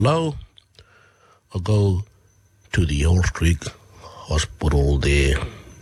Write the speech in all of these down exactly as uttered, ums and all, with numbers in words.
low, or go to the Old Creek Hospital there.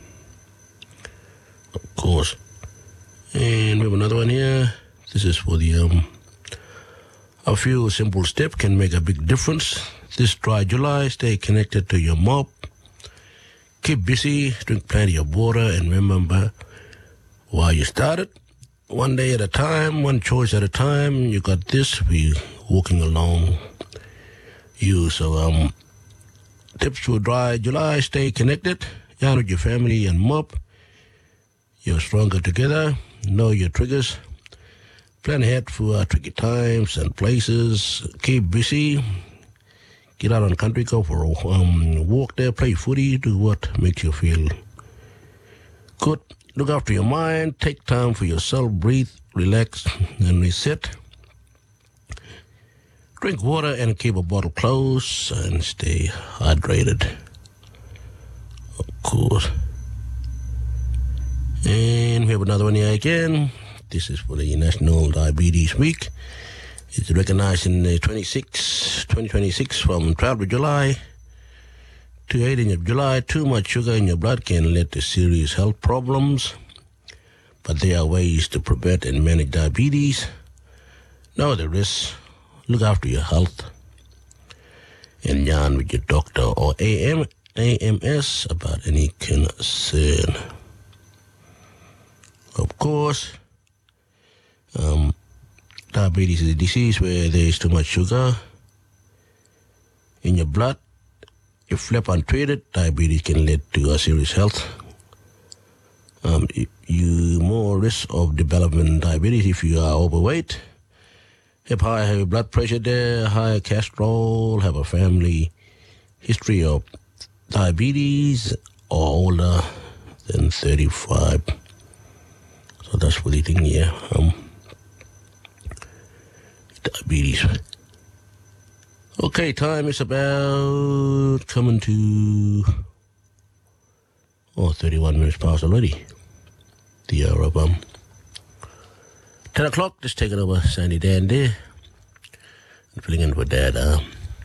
Of course. And we have another one here. This is for the, um, a few simple steps can make a big difference. This dry July, stay connected to your mop. Keep busy, drink plenty of water, and remember why you started. One day at a time, one choice at a time. You got this. We walking along you. So, um, tips for dry July, stay connected. Yarn with your family and mop. You're stronger together. Know your triggers. Plan ahead for uh, tricky times and places. Keep busy. Get out on country, go for a um, walk there, play footy, do what makes you feel good. Look after your mind. Take time for yourself. Breathe, relax, and reset. Drink water and keep a bottle close and stay hydrated. Of course. And we have another one here again. This is for the National Diabetes Week. It's recognized in the twenty-six, twenty twenty-six from twelfth of July to eighteenth of July. Too much sugar in your blood can lead to serious health problems, but there are ways to prevent and manage diabetes. Know the risks, look after your health, and yarn with your doctor or A M, A M S about any concern. Of course, um, diabetes is a disease where there is too much sugar in your blood. If left untreated, diabetes can lead to a serious health. Um, you more risk of developing diabetes if you are overweight, have high, high blood pressure there, high cholesterol, have a family history of diabetes, or older than thirty-five. So that's what the thing here. Um, diabetes. Okay, time is about coming to oh, thirty-one minutes past already. The hour of um, ten o'clock. Just taking over Sandy Dan there. And filling in for Dad. Uh,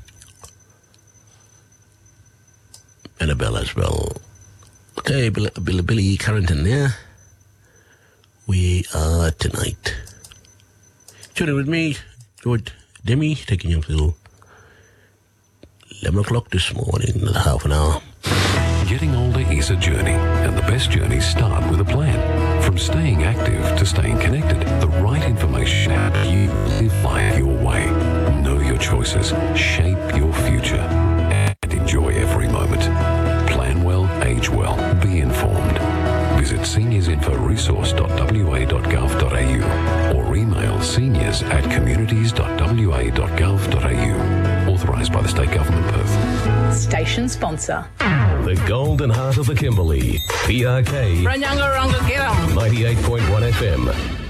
Annabelle as well. Okay, Billy, Billy, Billy Carrington there. We are tonight. Tune in with me, George Demi, taking you until eleven o'clock this morning, another half an hour. Getting older is a journey, and the best journeys start with a plan. From staying active to staying connected, the right information helps you live life your way. Know your choices, shape your future, and enjoy every moment. Plan well, age well, be informed. Visit seniors info resource dot w a dot gov dot a u or email seniors at communities dot w a dot gov dot a u. Authorised by the State Government, Perth. Station sponsor. The Golden Heart of the Kimberley. P R K. ninety-eight point one F M.